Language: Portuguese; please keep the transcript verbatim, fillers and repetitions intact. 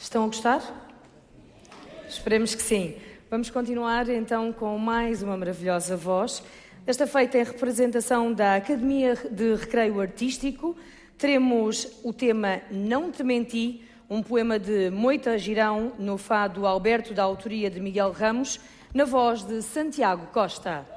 Estão a gostar? Esperemos que sim. Vamos continuar então com mais uma maravilhosa voz. Desta feita em representação da Academia de Recreio Artístico, teremos o tema Não Te Menti, um poema de Moita Girão, no fado Alberto, da autoria de Miguel Ramos, na voz de Santiago Costa.